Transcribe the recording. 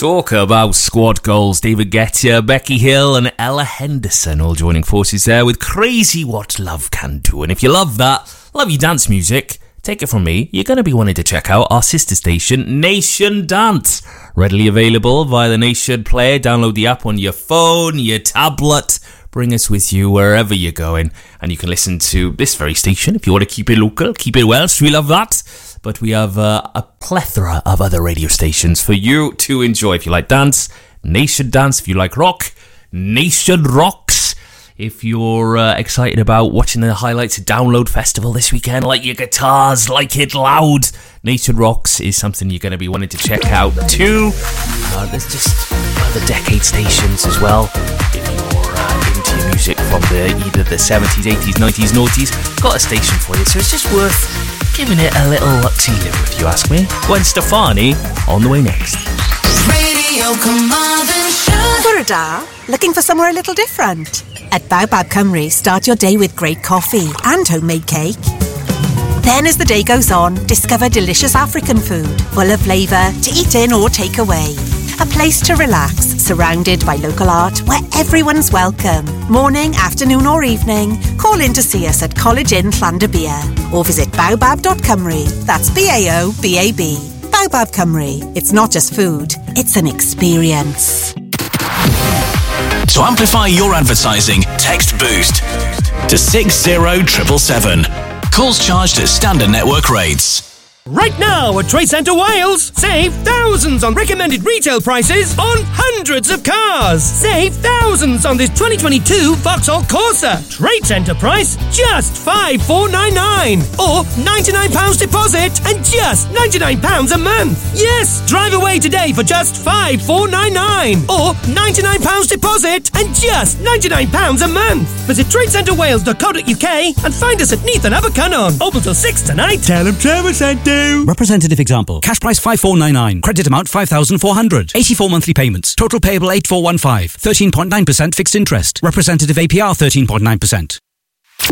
Talk about squad goals. David Guetta, Becky Hill and Ella Henderson all joining forces there with Crazy What Love Can Do. And if you love that, love your dance music, take it from me, you're going to be wanting to check out our sister station, Nation Dance. Readily available via the Nation Player. Download the app on your phone, your tablet. Bring us with you wherever you're going. And you can listen to this very station if you want to keep it local, keep it Welsh. We love that. But we have a plethora of other radio stations for you to enjoy. If you like dance, Nation Dance. If you like rock, Nation Rocks. If you're excited about watching the highlights of Download Festival this weekend, like your guitars, like it loud, Nation Rocks is something you're going to be wanting to check out too. There's just other decade stations as well. If you're into your music from either the 70s, 80s, 90s, noughties, got a station for you. So it's just worth giving it a little look-see if you ask me. Gwen Stefani on the way next. Radio Carmarthen Show. Burrada, looking for somewhere a little different? At Baobab Cymru, start your day with great coffee and homemade cake. Then as the day goes on, discover delicious African food, full of flavour, to eat in or take away. A place to relax, surrounded by local art where everyone's welcome. Morning, afternoon or evening, call in to see us at College Inn Llandybia or visit baobab.cymru. That's B-A-O-B-A-B. Baobab Cymru. It's not just food, it's an experience. To amplify your advertising, text BOOST to 60777. Calls charged at standard network rates. Right now at Trade Centre Wales, save thousands on recommended retail prices on hundreds of cars. Save thousands on this 2022 Vauxhall Corsa. Trade Centre price, just $5,499. Or £99 deposit and just £99 a month. Yes, drive away today for just $5,499. Or £99 deposit and just £99 a month. Visit tradecentrewales.co.uk and find us at Neath and Abercunnon. Open till 6 tonight. Tell them Trevor sent you. Representative example. Cash price 5499. Credit amount 5,400. 84 monthly payments. Total payable 8415. 13.9% fixed interest. Representative APR 13.9%.